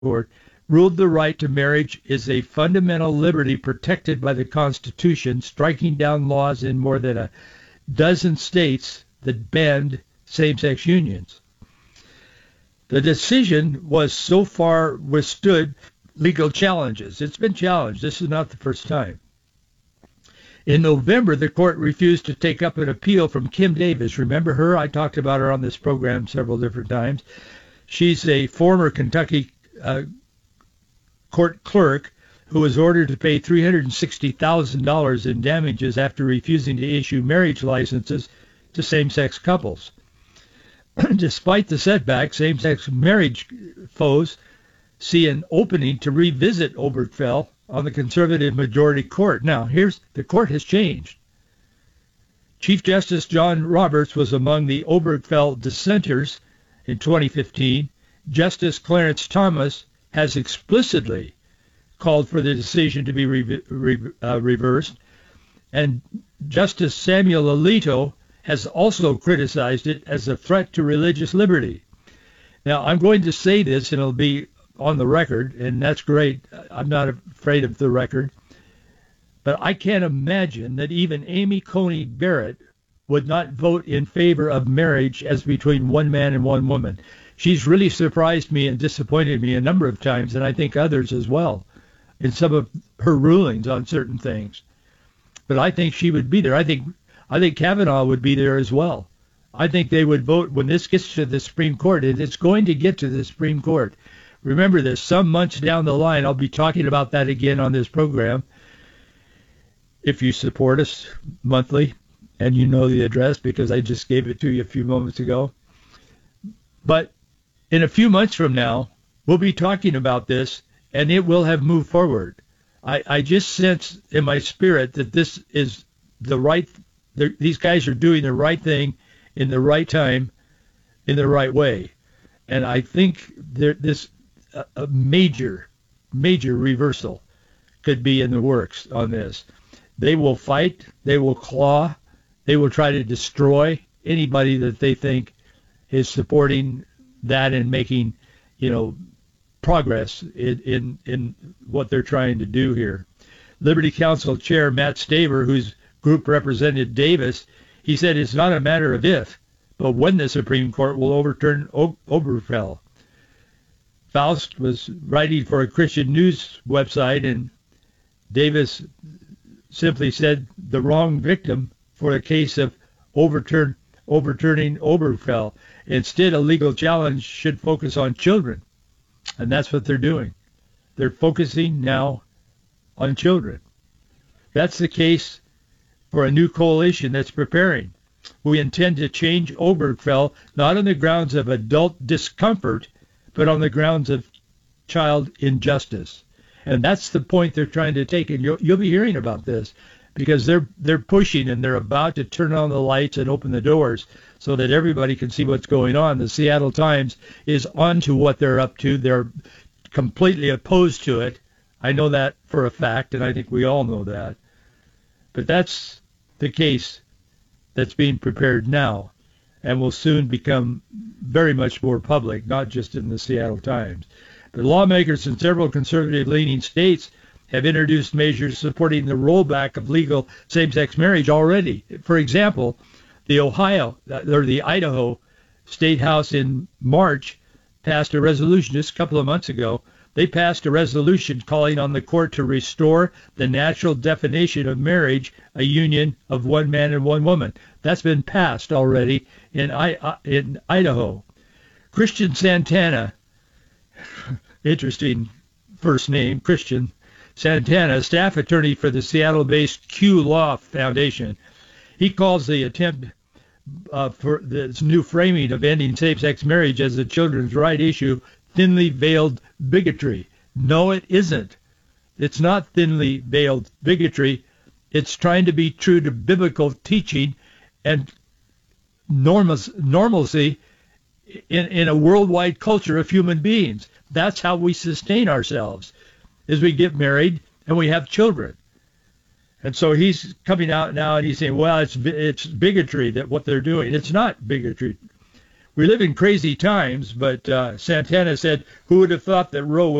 Court ruled the right to marriage is a fundamental liberty protected by the Constitution, striking down laws in more than a dozen states that banned same-sex unions. The decision was so far withstood legal challenges. It's been challenged. This is not the first time. In November, the court refused to take up an appeal from Kim Davis. Remember her? I talked about her on this program several different times. She's a former Kentucky court clerk who was ordered to pay $360,000 in damages after refusing to issue marriage licenses to same-sex couples. Despite the setback, same-sex marriage foes see an opening to revisit Obergefell on the conservative majority court. Now, the court has changed. Chief Justice John Roberts was among the Obergefell dissenters in 2015. Justice Clarence Thomas has explicitly called for the decision to be reversed, and Justice Samuel Alito has also criticized it as a threat to religious liberty. Now, I'm going to say this, and it'll be on the record, and that's great. I'm not afraid of the record. But I can't imagine that even Amy Coney Barrett would not vote in favor of marriage as between one man and one woman. She's really surprised me and disappointed me a number of times, and I think others as well, in some of her rulings on certain things. But I think she would be there. I think Kavanaugh would be there as well. I think they would vote when this gets to the Supreme Court, and it's going to get to the Supreme Court. Remember this, some months down the line, I'll be talking about that again on this program. If you support us monthly, and you know the address because I just gave it to you a few moments ago. But in a few months from now, we'll be talking about this, and it will have moved forward. I just sense in my spirit that this is the right, these guys are doing the right thing in the right time, in the right way. And I think this a major reversal could be in the works on this. They will fight, they will claw, they will try to destroy anybody that they think is supporting that and making, progress in what they're trying to do here. Liberty Counsel Chair Matt Staver, whose group represented Davis, he said it's not a matter of if, but when the Supreme Court will overturn Obergefell. Faust was writing for a Christian news website, and Davis simply said the wrong victim for a case of overturning Obergefell. Instead, a legal challenge should focus on children, and that's what they're doing. They're focusing now on children. That's the case for a new coalition that's preparing. We intend to change Obergefell not on the grounds of adult discomfort, but on the grounds of child injustice. And that's the point they're trying to take. And you'll be hearing about this because they're pushing and they're about to turn on the lights and open the doors so that everybody can see what's going on. The Seattle Times is on to what they're up to. They're completely opposed to it. I know that for a fact, and I think we all know that. But that's the case that's being prepared now and will soon become very much more public, not just in the Seattle Times. But lawmakers in several conservative-leaning states have introduced measures supporting the rollback of legal same-sex marriage already. For example, the Idaho State House in March passed a resolution just a couple of months ago. They passed a resolution calling on the court to restore the natural definition of marriage, a union of one man and one woman. That's been passed already in Idaho. Christian Santana, interesting first name, Christian Santana, staff attorney for the Seattle-based Q Law Foundation. He calls the attempt for this new framing of ending same-sex marriage as a children's right issue thinly veiled bigotry. No, it isn't. It's not thinly veiled bigotry. It's trying to be true to biblical teaching and normalcy in a worldwide culture of human beings. That's how we sustain ourselves, is we get married and we have children. And so he's coming out now and he's saying, well, it's bigotry that what they're doing. It's not bigotry. We live in crazy times, but Santana said, who would have thought that Roe